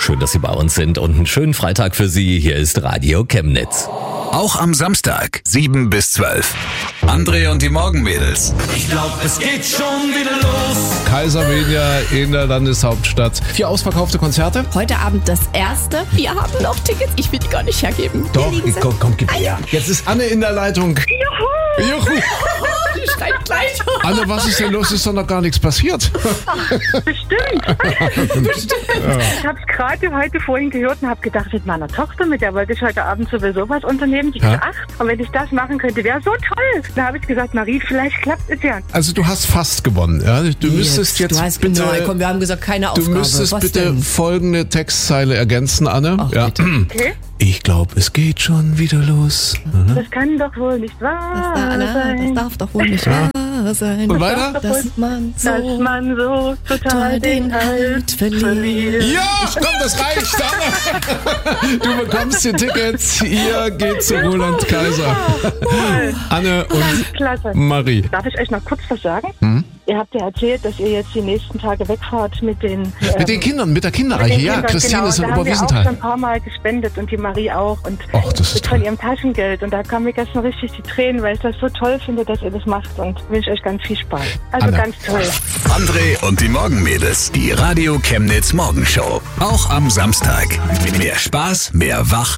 Schön, dass Sie bei uns sind und einen schönen Freitag für Sie. Hier ist Radio Chemnitz. Auch am Samstag, 7 bis 12. André und die Morgenmädels. Ich glaub, es geht schon wieder los. Kaisermedia in der Landeshauptstadt. 4 ausverkaufte Konzerte. Heute Abend das erste. Wir haben noch Tickets. Ich will die gar nicht hergeben. Doch, Hier liegen sie. komm, gib her. Jetzt ist Anne in der Leitung. Juhu! Die schreit gleich. Anne, was ist denn los? Ist doch noch gar nichts passiert. Bestimmt. Ich habe es gerade heute vorhin gehört und habe gedacht, mit meiner Tochter, mit der wollte ich heute Abend sowieso was unternehmen. Die gesagt, und wenn ich das machen könnte, wäre so toll. Da habe ich gesagt, Marie, vielleicht klappt es ja. Also du hast fast gewonnen. Ja? Du müsstest jetzt du hast bitte... genau, komm, wir haben gesagt, keine Aufgabe. Du müsstest was bitte denn? folgende Textzeile ergänzen, Anne. Ach, bitte. Okay? Ich glaube, es geht schon wieder los. Das kann doch wohl nicht wahr sein. Das darf doch wohl nicht wahr sein. Und weiter? Dass man so total den Halt verliert. Ja, komm, das reicht, Anne. Du bekommst die Tickets. Ihr geht zu Roland Kaiser. Anne und Klasse. Marie. Darf ich euch noch kurz was sagen? Ihr habt ja erzählt, dass ihr jetzt die nächsten Tage wegfahrt mit den... Mit den Kindern, mit der Kinderreiche. Ja, Kindern, Christine genau. ist in Da haben wir auch schon Oberwiesenthal. ein paar Mal gespendet und die Marie auch. Und Ach, das ist mit toll. von ihrem Taschengeld. Und da kamen mir gestern richtig die Tränen, weil ich das so toll finde, dass ihr das macht. Und wünsche euch ganz viel Spaß. Also Anne. ganz toll. André und die Morgenmädels. Die Radio Chemnitz Morgenshow. Auch am Samstag. Mehr Spaß, mehr Wach